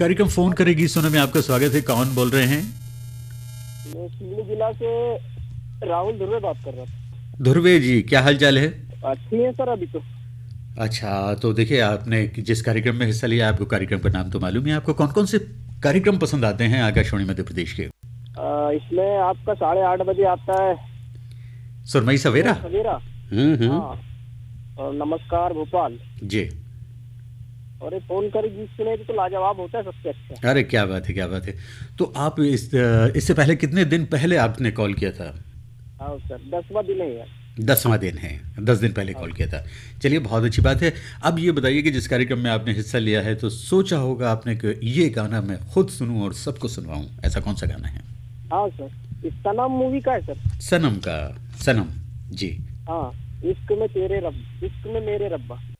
कार्यक्रम फोन करेगी सोना में आपका स्वागत है। कौन बोल रहे हैं? मैं सिवनी जिला से राहुल ध्रुवे बात कर रहा था। ध्रुवे जी, क्या हाल चाल है? अच्छी है सर अभी तो। अच्छा, तो देखिए आपने जिस कार्यक्रम में हिस्सा लिया, आपको कार्यक्रम का नाम तो मालूम है। आपको कौन कौन से कार्यक्रम पसंद आते हैं आकाशवाणी मध्य प्रदेश के? इसमें आपका 8:30 बजे आता है सुरमई सवेरा। सवेरा। हाँ, और नमस्कार भोपाल जी। और ये फोन करेगी सुने तो लाजवाब होता है, सबसे अच्छा। अरे क्या बात है, क्या बात है। तो आप इससे पहले कितने दिन पहले आपने कॉल किया था? हाँ सर, 10वां दिन है। 10वां दिन है, 10 दिन पहले कॉल किया था। चलिए, बहुत अच्छी बात है। अब ये बताइए कि जिस कार्यक्रम में आपने हिस्सा लिया है तो सोचा होगा आपने कि ये गाना मैं खुद सुनूं और सबको सुनवाऊं। ऐसा कौन सा गाना है? हाँ सर, इस सनम मूवी का है सर। सनम का। सनम जी। हाँ, इश्क में तेरे रब, इश्क में मेरे रब्बा।